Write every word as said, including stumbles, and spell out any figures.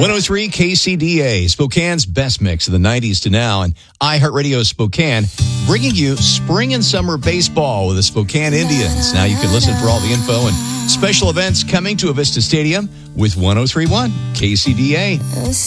one oh three K C D A, Spokane's best mix of the nineties to now, and iHeartRadio Spokane, bringing you spring and summer baseball with the Spokane Indians. Now you can listen for all the info and special events coming to Avista Stadium with one oh three point one K C D A.